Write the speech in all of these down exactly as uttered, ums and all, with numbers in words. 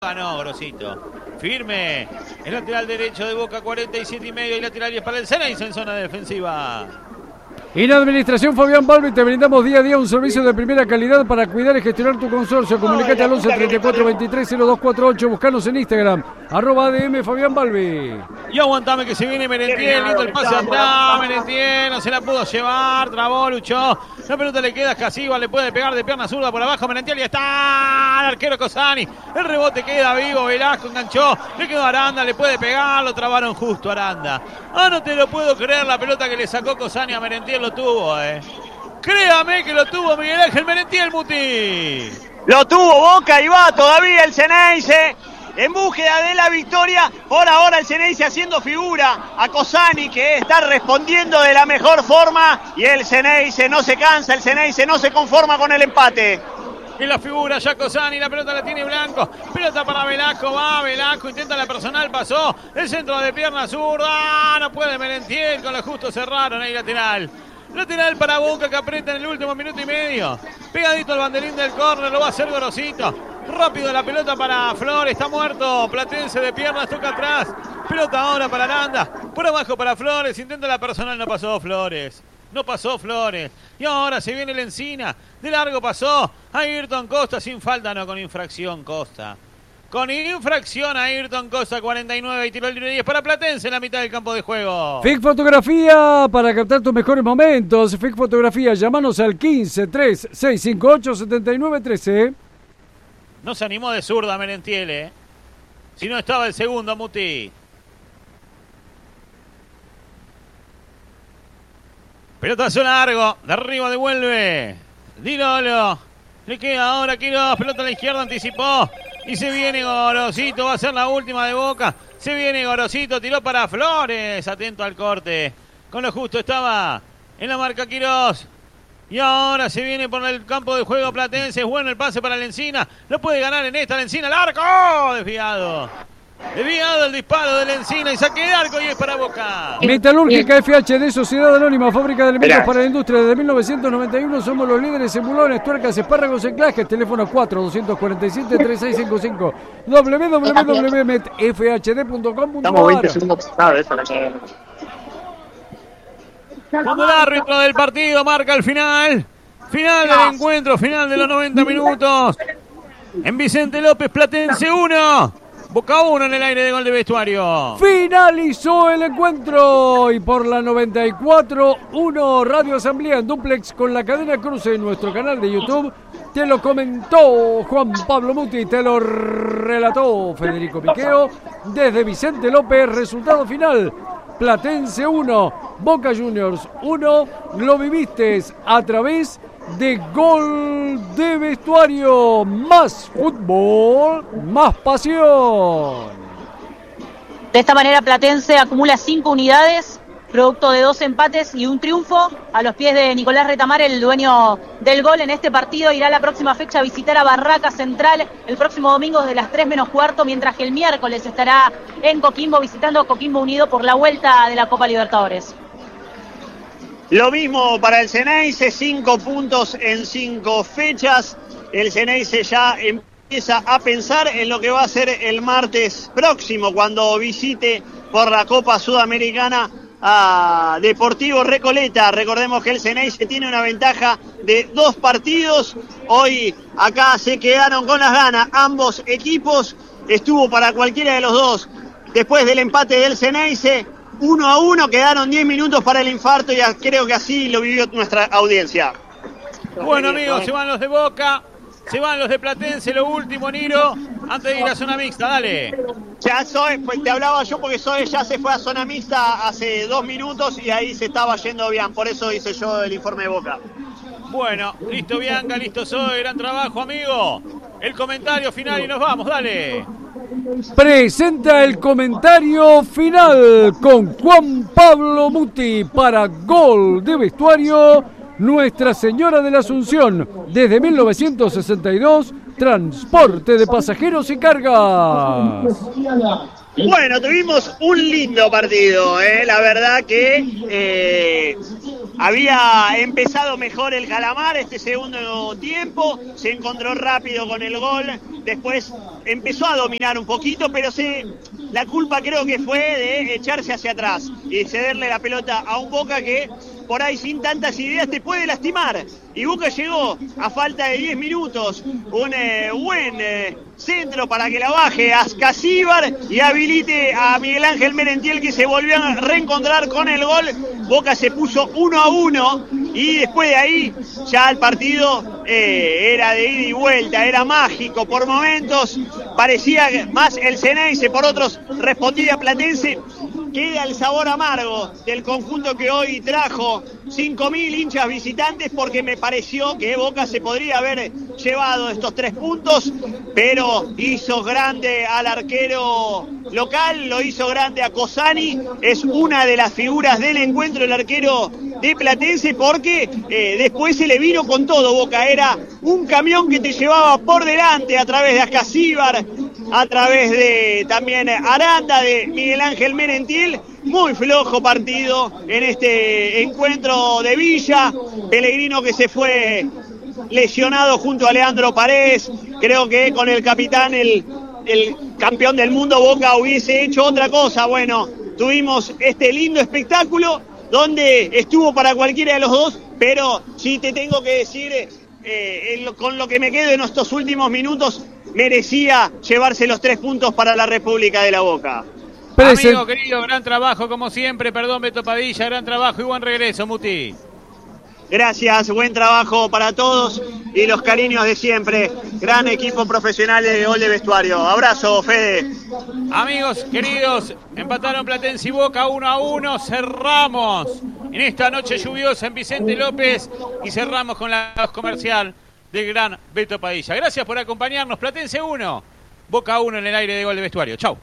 Ganó Grosito. Firme. El lateral derecho de Boca, cuarenta y siete y medio. Y lateral es para el Ceneice en zona defensiva. Y la administración Fabián Balbi, te brindamos día a día un servicio de primera calidad para cuidar y gestionar tu consorcio. Comunicate al once treinta y cuatro veintitrés cero dos cuarenta y ocho. Buscanos en Instagram, arroba A D M Fabián Balbi. Y aguantame que se viene Merentiel, lindo el pase atrás. Merentiel no se la pudo llevar, trabó, luchó. La pelota le queda a Casiva, le puede pegar de pierna zurda por abajo. Merentiel y está el arquero Cosani. El rebote queda vivo, Velasco enganchó. Le quedó Aranda, le puede pegar, lo trabaron justo Aranda. Ah, no te lo puedo creer, la pelota que le sacó Cosani a Merentiel lo tuvo, eh. Créame que lo tuvo Miguel Ángel Merentiel, Muti. Lo tuvo Boca y va todavía el Ceneice en búsqueda de la victoria. Por ahora el Ceneice haciendo figura a Cosani, que está respondiendo de la mejor forma. Y el Ceneice no se cansa, el Ceneice no se conforma con el empate. Y la figura ya Cosani, la pelota la tiene Blanco. Pelota para Velasco, va Velasco, intenta la personal, pasó. El centro de pierna zurda, no puede Merentiel, con lo justo cerraron ahí lateral. Lateral para Boca que aprieta en el último minuto y medio. Pegadito al banderín del córner, lo va a hacer Grosito. Rápido la pelota para Flores, está muerto. Platense de piernas, toca atrás. Pelota ahora para Aranda. Por abajo para Flores, intenta la personal, no pasó Flores. No pasó Flores. Y ahora se viene el Encina. De largo pasó. Ayrton Costa sin falta, no, con infracción Costa. Con infracción a Ayrton Costa, cuarenta y nueve y tiro libre diez para Platense en la mitad del campo de juego. F I C Fotografía para captar tus mejores momentos. F I C Fotografía, llámanos al quince tres seis cinco ocho siete nueve uno tres. No se animó de zurda Merentiel, eh. Si no estaba el segundo, Muti. Pelotazo largo, de arriba devuelve. Di Lolo. Le queda ahora Quiroz, pelota a la izquierda, anticipó. Y se viene Gorosito, va a ser la última de Boca. Se viene Gorosito, tiró para Flores. Atento al corte. Con lo justo estaba en la marca Quiroz. Y ahora se viene por el campo de juego Platense. Es bueno el pase para la Encina. Lo puede ganar en esta la Encina. ¡El arco! ¡Oh! Desviado. Desviado el disparo de la Encina y saque de arco y es para Boca. Metalúrgica F H D, Sociedad Anónima, fábrica de elementos Mirá. para la industria. Desde mil novecientos noventa y uno somos los líderes en bulones, tuercas, espárragos, enclajes. Teléfono cuatro dos cuatro siete tres seis cinco cinco. doble u doble u doble u punto met f h d punto com punto a r. Estamos veinte segundos pasados, eso no. Cuando el árbitro del partido marca el final. Final del encuentro, final de los noventa minutos. En Vicente López, Platense uno. Boca uno en el aire de gol de vestuario. Finalizó el encuentro y por la noventa y cuatro uno Radio Asamblea en duplex con la cadena Cruce en nuestro canal de YouTube. Te lo comentó Juan Pablo Muti, te lo relató Federico Piqueo. Desde Vicente López, resultado final. Platense uno, Boca Juniors uno. Lo viviste a través de Gol de Vestuario. Más fútbol, más pasión. De esta manera Platense acumula cinco unidades, producto de dos empates y un triunfo. A los pies de Nicolás Retamar, el dueño del gol en este partido, irá la próxima fecha a visitar a Barraca Central el próximo domingo desde las tres menos cuarto, mientras que el miércoles estará en Coquimbo visitando a Coquimbo Unido por la vuelta de la Copa Libertadores. Lo mismo para el Ceneice, cinco puntos en cinco fechas. El Ceneice ya empieza a pensar en lo que va a ser el martes próximo cuando visite por la Copa Sudamericana a Deportivo Recoleta. Recordemos que el Ceneice tiene una ventaja de dos partidos. Hoy acá se quedaron con las ganas ambos equipos. Estuvo para cualquiera de los dos. Después del empate del Ceneice, uno a uno, quedaron diez minutos para el infarto y creo que así lo vivió nuestra audiencia. Bueno, amigos, se van los de Boca, se van los de Platense, lo último, Niro, antes de ir a zona mixta, dale. Ya soy, pues te hablaba yo porque Zoe ya se fue a zona mixta hace dos minutos y ahí se estaba yendo bien, por eso hice yo el informe de Boca. Bueno, listo Bianca, listo Zoe, gran trabajo, amigo. El comentario final y nos vamos, dale. Presenta el comentario final con Juan Pablo Muti para Gol de Vestuario. Nuestra Señora de la Asunción, desde mil novecientos sesenta y dos, transporte de pasajeros y cargas. Bueno, tuvimos un lindo partido, ¿eh? La verdad que eh, había empezado mejor el Calamar este segundo tiempo, se encontró rápido con el gol, después empezó a dominar un poquito, pero se, la culpa creo que fue de echarse hacia atrás y cederle la pelota a un Boca que por ahí sin tantas ideas te puede lastimar. Y Boca llegó a falta de diez minutos, un eh, buen eh, centro para que la baje a Ascasíbar y habilite a Miguel Ángel Merentiel, que se volvió a reencontrar con el gol. Boca se puso uno a uno y después de ahí ya el partido eh, era de ida y vuelta, era mágico por momentos, parecía más el Xeneize, por otros respondía Platense. Queda el sabor amargo del conjunto que hoy trajo cinco mil hinchas visitantes, porque me pareció que Boca se podría haber llevado estos tres puntos, pero hizo grande al arquero local, lo hizo grande a Cosani, es una de las figuras del encuentro el arquero de Platense, porque eh, después se le vino con todo. Boca era un camión que te llevaba por delante a través de Ascasíbar, a través de también Aranda, de Miguel Ángel Merentiel. Muy flojo partido en este encuentro de Villa. Pellegrino, que se fue lesionado junto a Leandro Paredes. Creo que con el capitán, el, el campeón del mundo, Boca hubiese hecho otra cosa. Bueno, tuvimos este lindo espectáculo donde estuvo para cualquiera de los dos, pero sí te tengo que decir, eh, con lo que me quedo en estos últimos minutos, merecía llevarse los tres puntos para la República de la Boca. Amigo querido, gran trabajo como siempre, perdón Beto Padilla, gran trabajo y buen regreso, Muti. Gracias, buen trabajo para todos y los cariños de siempre. Gran equipo profesional de Gol de Vestuario. Abrazo, Fede. Amigos queridos, empataron Platense y Boca uno a uno. Cerramos en esta noche lluviosa en Vicente López y cerramos con la voz comercial del gran Beto Padilla. Gracias por acompañarnos. Platense uno, Boca uno en el aire de Gol de Vestuario. Chau.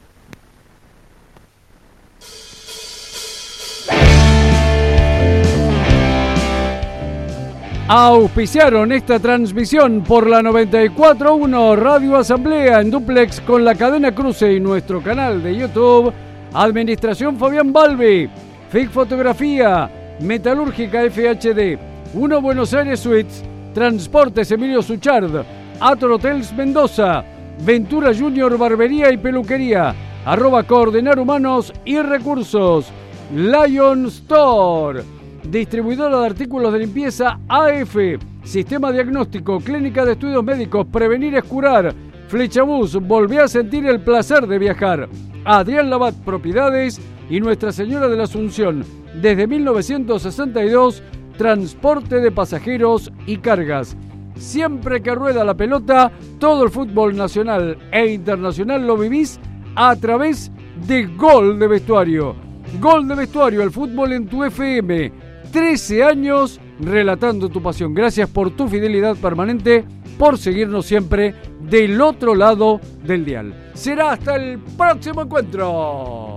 Auspiciaron esta transmisión por la noventa y cuatro punto uno Radio Asamblea en dúplex con la cadena Cruce y nuestro canal de YouTube. Administración Fabián Balbi, F I C Fotografía, Metalúrgica F H D, Uno Buenos Aires Suites, Transportes Emilio Suchard, Ator Hotels Mendoza, Ventura Junior Barbería y Peluquería, arroba Coordinar Humanos y Recursos, Lion Store, distribuidora de artículos de limpieza A F, Sistema Diagnóstico, Clínica de Estudios Médicos, Prevenir es Curar, Flechabús, volví a sentir el placer de viajar, Adrián Labat Propiedades y Nuestra Señora de la Asunción, desde mil novecientos sesenta y dos, transporte de pasajeros y cargas. Siempre que rueda la pelota, todo el fútbol nacional e internacional lo vivís a través de Gol de Vestuario. Gol de Vestuario, el fútbol en tu F M. trece años relatando tu pasión. Gracias por tu fidelidad permanente, por seguirnos siempre del otro lado del dial. Será hasta el próximo encuentro.